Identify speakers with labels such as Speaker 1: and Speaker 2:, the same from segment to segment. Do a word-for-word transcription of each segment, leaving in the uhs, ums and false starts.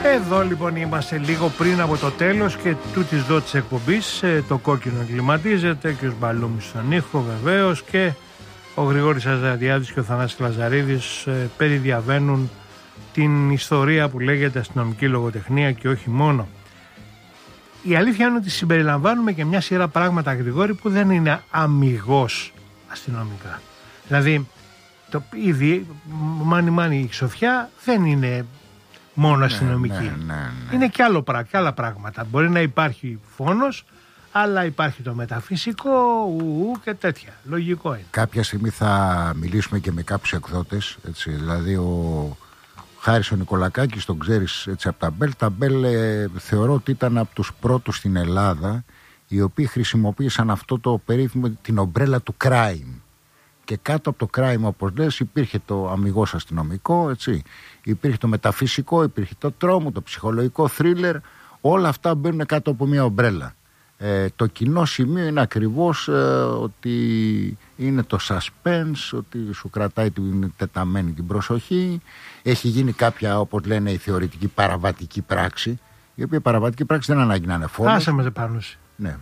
Speaker 1: Εδώ λοιπόν είμαστε λίγο πριν από το τέλος και τούτης εδώ της εκπομπής. Το κόκκινο εγκληματίζεται και ο Μπαλούμης στον ήχο βεβαίως και ο Γρηγόρης Αζαριάδης και ο Θανάσης Λαζαρίδης ε, περιδιαβαίνουν την ιστορία που λέγεται αστυνομική λογοτεχνία και όχι μόνο. Η αλήθεια είναι ότι συμπεριλαμβάνουμε και μια σειρά πράγματα, Γρηγόρη, που δεν είναι αμιγώς αστυνομικά. Δηλαδή, το, ήδη, μάνι μάνι η Σοφιά δεν είναι μόνο αστυνομική. Ναι, ναι, ναι, ναι. Είναι και, άλλο, και άλλα πράγματα. Μπορεί να υπάρχει φόνος, αλλά υπάρχει το μεταφυσικό ου, ου, και τέτοια. Λογικό είναι.
Speaker 2: Κάποια στιγμή θα μιλήσουμε και με κάποιους εκδότες. Έτσι, δηλαδή ο Χάρης ο Νικολακάκης, τον ξέρεις έτσι, από τα Μπέλ. Τα Μπέλ ε, θεωρώ ότι ήταν από τους πρώτους στην Ελλάδα οι οποίοι χρησιμοποίησαν αυτό το περίφημο, την ομπρέλα του crime. Και κάτω από το crime, όπως λες, υπήρχε το αμιγώς αστυνομικό, έτσι. Υπήρχε το μεταφυσικό, υπήρχε το τρόμο, το ψυχολογικό θρίλερ. Όλα αυτά μπαίνουν κάτω από μια ομπρέλα. Ε, το κοινό σημείο είναι ακριβώς ε, ότι είναι το suspense, ότι σου κρατάει την τεταμένη την προσοχή. Έχει γίνει κάποια, όπως λένε, η θεωρητική παραβατική πράξη, η οποία παραβατική πράξη δεν ανάγκη να είναι φόνος.
Speaker 1: Άσε με Πανούση.
Speaker 2: Ναι.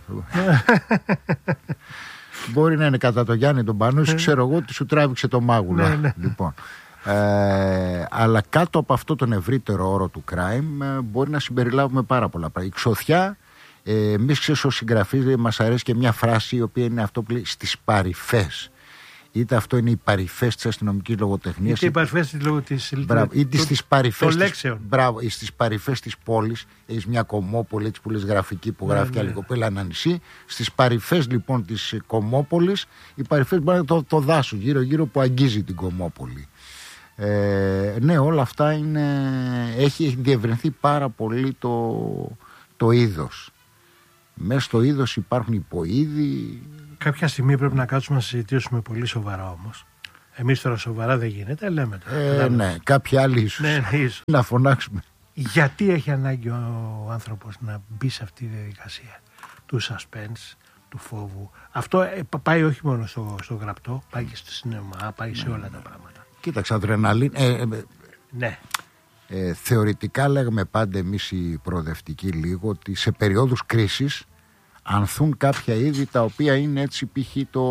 Speaker 2: Μπορεί να είναι κατά το Γιάννη τον Πανούση, ξέρω εγώ ότι σου τράβηξε το μάγουλα. Ναι, ναι. Λοιπόν. Ε, αλλά κάτω από αυτό τον ευρύτερο όρο του crime ε, μπορεί να συμπεριλάβουμε πάρα πολλά πράγματα. Η Ξωθιά, ε, εμείς ξέρεις ως συγγραφείς μας αρέσει και μια φράση η οποία είναι αυτό που λέει στις παρυφές. Είτε αυτό είναι οι παρυφές της αστυνομικής λογοτεχνίας,
Speaker 1: είτε οι παρυφές της λογοτεχνίας,
Speaker 2: είτε στις παρυφές
Speaker 1: της,
Speaker 2: μπράβο, στις παρυφές της πόλης. Έχεις μια Κομμόπολη έτσι που λες γραφική που γράφει και Αλικοπέλα ένα νησί. Στις παρυφές λοιπόν της Κομμόπολης, οι παρυφές μπορεί να είναι το, το δάσο γύρω γύρω που αγγίζει την Κομμόπολη. Ε, ναι, όλα αυτά είναι, έχει διευρυνθεί πάρα πολύ το, το είδος. Μέσα στο είδος υπάρχουν υποείδη.
Speaker 1: Κάποια στιγμή πρέπει να κάτσουμε να συζητήσουμε πολύ σοβαρά όμως. Εμείς τώρα σοβαρά δεν γίνεται, λέμε τώρα.
Speaker 2: Ε, ναι, κάποιοι άλλοι ίσως.
Speaker 1: Ναι, ναι, ίσως.
Speaker 2: Να φωνάξουμε.
Speaker 1: Γιατί έχει ανάγκη ο άνθρωπος να μπει σε αυτή τη διαδικασία του suspense, του φόβου? Αυτό ε, πάει όχι μόνο στο, στο γραπτό, πάει και στο σινεμά, πάει σε όλα τα πράγματα.
Speaker 2: Κοίταξε, αδρεναλίν. Ε, ε,
Speaker 1: ναι.
Speaker 2: Ε, θεωρητικά λέγαμε πάντα εμείς οι προοδευτικοί λίγο ότι σε περιόδους κρίσης ανθούν κάποια είδη τα οποία είναι έτσι π.χ. το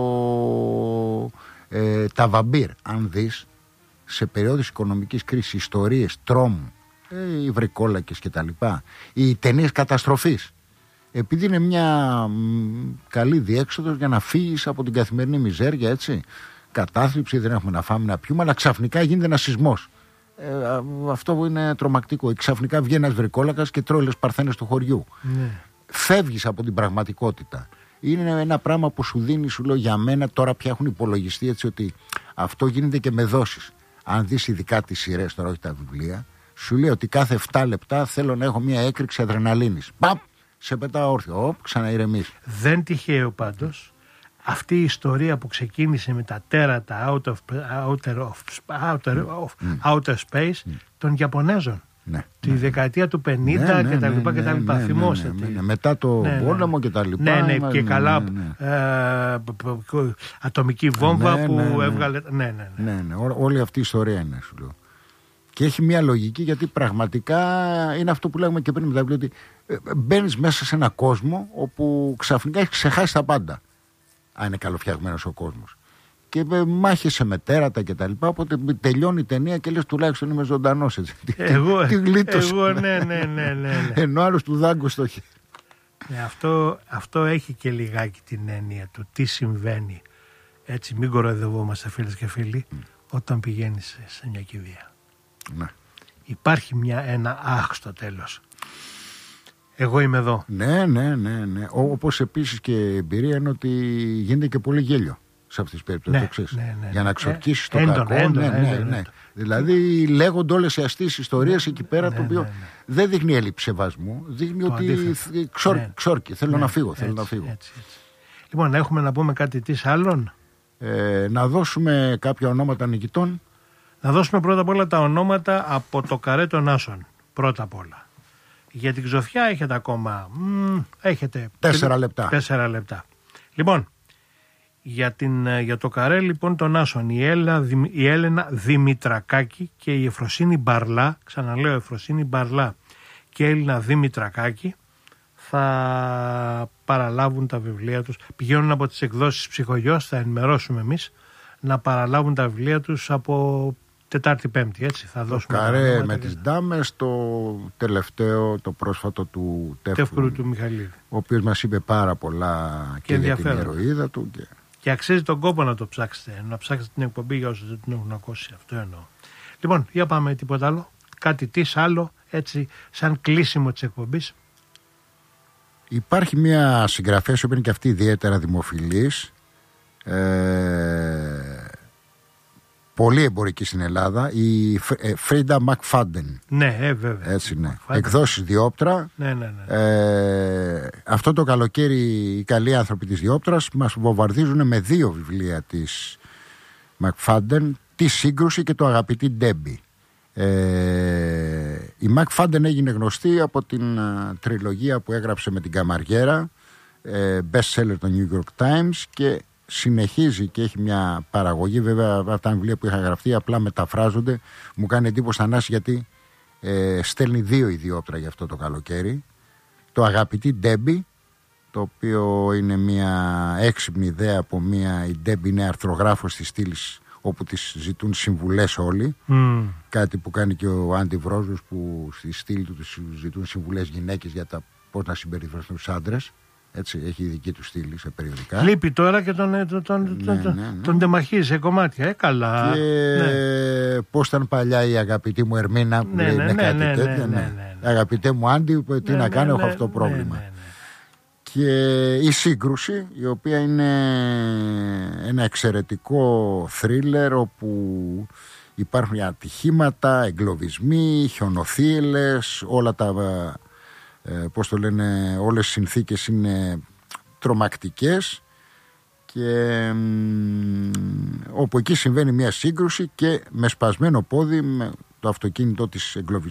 Speaker 2: ε, τα βαμπύρ. Αν δεις σε περιόδους οικονομικής κρίσης ιστορίες τρόμου, ε, οι βρικόλακες και τα λοιπά, οι ταινίες καταστροφής, επειδή είναι μια μ, καλή διέξοδος για να φύγεις από την καθημερινή μιζέρια, έτσι, κατάθλιψη, δεν έχουμε να φάμε να πιούμε, αλλά ξαφνικά γίνεται ένας σεισμός. Ε, αυτό που είναι τρομακτικό. Ξαφνικά βγαίνει ένας βρικόλακας και τρώει όλες τις παρθένες του χωριού. Ναι. Φεύγεις από την πραγματικότητα. Είναι ένα πράγμα που σου δίνει, σου λέω, για μένα τώρα πια έχουν υπολογιστεί έτσι ότι αυτό γίνεται και με δόσεις. Αν δεις ειδικά τις σειρές, τώρα όχι τα βιβλία, σου λέει ότι κάθε επτά λεπτά θέλω να έχω μια έκρηξη αδρεναλίνης. Παπ! Σε πετάω όρθιο. Οπ, ξαναηρεμείς.
Speaker 1: Δεν τυχαίο πάντως αυτή η ιστορία που ξεκίνησε με τα τέρατα out of, outer, of, outer, of, mm. outer space mm. των Ιαπωνέζων. Ναι, τη ναι. δεκαετία του πενήντα ναι, και τα λοιπά ναι, και τα λοιπά. Ναι, Θυμόστε.
Speaker 2: Ναι, ναι, ναι. Μετά το ναι, πόλεμο και τα λοιπά.
Speaker 1: Ναι, ναι, ναι και ναι, καλά ναι, ναι. Ε, ατομική βόμβα ναι, που ναι, ναι. έβγαλε. Ναι, ναι, ναι.
Speaker 2: ναι, ναι. Ό, όλη αυτή η ιστορία είναι, σου λέω. Και έχει μια λογική γιατί πραγματικά είναι αυτό που λέγαμε και πριν μετά, ότι μπαίνεις μέσα σε ένα κόσμο όπου ξαφνικά έχεις ξεχάσει τα πάντα. Αν είναι καλοφτιαγμένος ο κόσμος. Και μάχεσαι με τέρατα και τα λοιπά. Οπότε τελειώνει η ταινία και λες τουλάχιστον είμαι ζωντανός. Έτσι.
Speaker 1: Εγώ,
Speaker 2: τι γλίτωσε.
Speaker 1: Εγώ, ναι, ναι, ναι, ναι, ναι.
Speaker 2: Ενώ άλλος του δάγκω στο χέρι.
Speaker 1: Ναι, αυτό, αυτό έχει και λιγάκι την έννοια του τι συμβαίνει. Έτσι, μην κοροϊδευόμαστε φίλες και φίλοι, mm. όταν πηγαίνεις σε μια κηδεία. Ναι. Υπάρχει μια, ένα αχ στο τέλος. Εγώ είμαι εδώ.
Speaker 2: Ναι, ναι, ναι, ναι. Όπως επίσης και η εμπειρία είναι ότι γίνεται και πολύ γέλιο σε αυτές τις περιπτώσεις. Ναι, ναι, ναι, για να ξορκίσεις ε, το έντονα, κακό. Έντονα, ναι, ναι, έντονα, ναι. Δηλαδή λέγονται όλες οι αστείες ιστορίες ναι, εκεί πέρα, ναι, το οποίο ναι, ναι. δεν δείχνει έλλειψη σεβασμού. Δείχνει το ότι ξόρ, ναι. ξόρκι, θέλω ναι, να φύγω. Έτσι, θέλω να φύγω.
Speaker 1: Έτσι, έτσι. Λοιπόν, έχουμε να πούμε κάτι της άλλων.
Speaker 2: Ε, να δώσουμε κάποια ονόματα νικητών.
Speaker 1: Να δώσουμε πρώτα απ' όλα τα ονόματα από το καρέ των Άσων. Πρώτα απ' όλα. Για την Ξωθιά έχετε ακόμα. Μ, έχετε.
Speaker 2: Τέσσερα λεπτά.
Speaker 1: Τέσσερα λεπτά. Λοιπόν, για, την, για το καρέ λοιπόν των Άσων, η, Έλα, η Έλενα Δημητρακάκη και η Εφροσύνη Μπαρλά, ξαναλέω Εφροσύνη Μπαρλά, και Έλληνα Δήμητρακάκη θα παραλάβουν τα βιβλία τους. Πηγαίνουν από τις εκδόσεις Ψυχογιός, θα ενημερώσουμε εμείς, να παραλάβουν τα βιβλία τους από Τετάρτη Πέμπτη, έτσι θα δώσουμε.
Speaker 2: Το Καρέ με τις Ντάμες, το τελευταίο, το πρόσφατο του Τεύκρου
Speaker 1: του Μιχαλίδη,
Speaker 2: ο οποίος μας είπε πάρα πολλά και, και για την ηρωίδα του και...
Speaker 1: και αξίζει τον κόπο να το ψάξετε, να ψάξετε την εκπομπή για όσους δεν την έχουν ακούσει, αυτό εννοώ. Λοιπόν, για πάμε, τίποτα άλλο, κάτι τις άλλο, έτσι σαν κλείσιμο της εκπομπής.
Speaker 2: Υπάρχει μια συγγραφέα που είναι και αυτή ιδιαίτερα δημοφιλής, ε, πολύ εμπορική στην Ελλάδα, η Φρίντα Μακφάντεν.
Speaker 1: Ναι, ε, βέβαια.
Speaker 2: Έτσι, ναι. Εκδόσεις Διόπτρα.
Speaker 1: Ναι, ναι, ναι.
Speaker 2: Ε, αυτό το καλοκαίρι οι καλοί άνθρωποι της Διόπτρας μας βομβαρδίζουν με δύο βιβλία της Μακφάντεν, «Τη Σύγκρουση» και «Το Αγαπητή Ντέμπι». Ε, η Μακφάντεν έγινε γνωστή από την α, τριλογία που έγραψε με την Καμαριέρα, ε, best seller το New York Times, και συνεχίζει και έχει μια παραγωγή. Βέβαια αυτά τα βιβλία που είχα γραφτεί απλά μεταφράζονται. Μου κάνει εντύπωση Θανάση γιατί ε, στέλνει δύο ιδιόπτρα για αυτό το καλοκαίρι. Το Αγαπητή Ντέμπι, το οποίο είναι μια έξυπνη ιδέα από μια... Η Ντέμπι είναι αρθρογράφος της στήλης όπου τις ζητούν συμβουλές όλοι. Mm. Κάτι που κάνει και ο Άντι Βρόζος, που στη στήλη του τους ζητούν συμβουλές γυναίκες για τα πώς να συμπεριφερθούν τους άντρες. Έτσι, έχει δική του στήλη σε περιοδικά.
Speaker 1: Λείπει τώρα και τον, τον, τον, ναι, τον, ναι, ναι. τον τεμαχίζει σε κομμάτια. Ε, καλά.
Speaker 2: Και ναι. Πώς ήταν παλιά η αγαπητή μου Ερμίνα που
Speaker 1: ναι,
Speaker 2: λέει
Speaker 1: ναι,
Speaker 2: ναι,
Speaker 1: ναι,
Speaker 2: κάτι
Speaker 1: ναι,
Speaker 2: τέτοιο.
Speaker 1: ναι, ναι,
Speaker 2: ναι.
Speaker 1: ναι, ναι.
Speaker 2: Αγαπητέ μου Άντι, τι
Speaker 1: ναι,
Speaker 2: να
Speaker 1: ναι,
Speaker 2: κάνω,
Speaker 1: ναι,
Speaker 2: έχω αυτό το
Speaker 1: ναι,
Speaker 2: πρόβλημα.
Speaker 1: ναι, ναι, ναι.
Speaker 2: Και η Σύγκρουση, η οποία είναι ένα εξαιρετικό θρίλερ όπου υπάρχουν ατυχήματα, εγκλωβισμοί, χιονοθύελες, όλα τα, ε, πώς το λένε, όλες οι συνθήκες είναι τρομακτικές, και ε, όπου εκεί συμβαίνει μια σύγκρουση και με σπασμένο πόδι με το αυτοκίνητό της εγκλωβισμένο